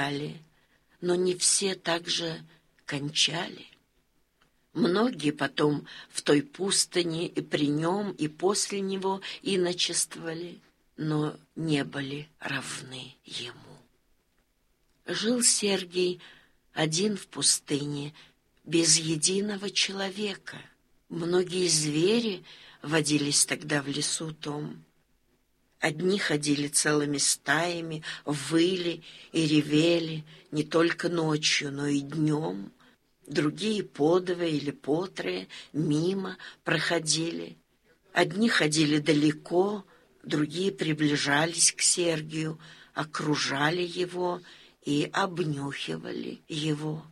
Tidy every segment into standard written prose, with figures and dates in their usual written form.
умирали, но не все также кончали. Многие потом в той пустыне и при нем, и после него иночествовали, но не были равны ему. Жил Сергий один в пустыне, без единого человека. Многие звери водились тогда в лесу том. Одни ходили целыми стаями, выли и ревели не только ночью, но и днем. Другие подовые или потрые мимо проходили. Одни ходили далеко, другие приближались к Сергию, окружали его и обнюхивали его.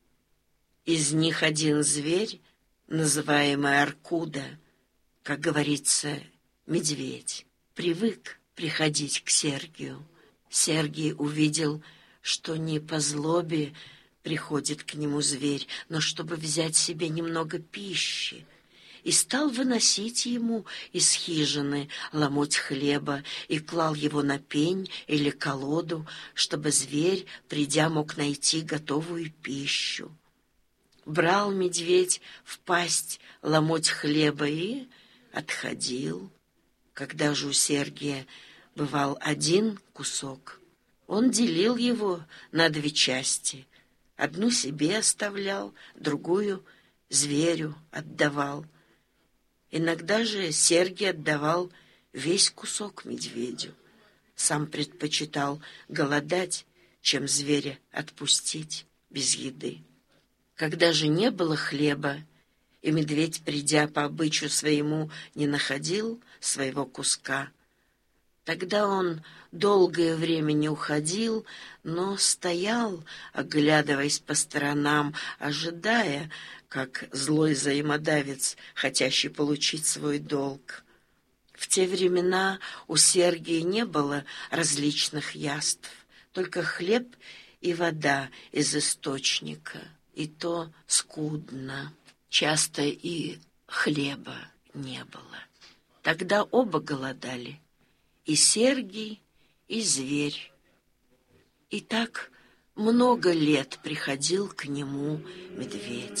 Из них один зверь, называемый Аркуда, как говорится, медведь, привык приходить к Сергию. Сергий увидел, что не по злобе приходит к нему зверь, но чтобы взять себе немного пищи, и стал выносить ему из хижины ломоть хлеба и клал его на пень или колоду, чтобы зверь, придя, мог найти готовую пищу. Брал медведь в пасть ломоть хлеба и отходил. Когда же у Сергия бывал один кусок, он делил его на две части. Одну себе оставлял, другую зверю отдавал. Иногда же Сергий отдавал весь кусок медведю. Сам предпочитал голодать, чем зверя отпустить без еды. Когда же не было хлеба, и медведь, придя по обычаю своему, не находил своего куска, тогда он долгое время не уходил, но стоял, оглядываясь по сторонам, ожидая, как злой взаимодавец, хотящий получить свой долг. В те времена у Сергия не было различных яств, только хлеб и вода из источника, и то скудно. Часто и хлеба не было. Тогда оба голодали, и Сергий, и зверь. И так много лет приходил к нему медведь.